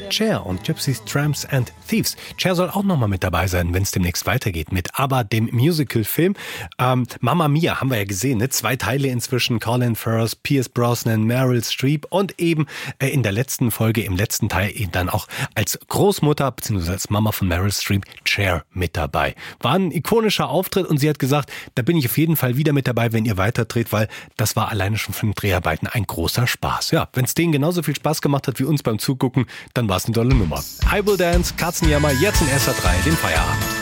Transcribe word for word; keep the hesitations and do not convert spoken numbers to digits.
Cher und Gypsies, Tramps and Thieves. Cher soll auch nochmal mit dabei sein, wenn es demnächst weitergeht mit ABBA, dem Musical-Film. Ähm, Mamma Mia haben wir ja gesehen, ne? Zwei Teile inzwischen, Colin Firth, Pierce Brosnan, Meryl Streep und eben äh, in der letzten Folge, im letzten Teil eben dann auch als Großmutter bzw. als Mama von Meryl Streep Cher mit dabei. War ein ikonischer Auftritt und sie hat gesagt, da bin ich auf jeden Fall wieder mit dabei, wenn ihr weiterdreht, weil das war alleine schon von den Dreharbeiten ein großer Spaß. Ja, wenn es denen genauso viel Spaß gemacht hat wie uns beim Zugucken, dann war es eine tolle Nummer. I Will Dance, Katzenjammer, jetzt in S R drei, dem Feierabend.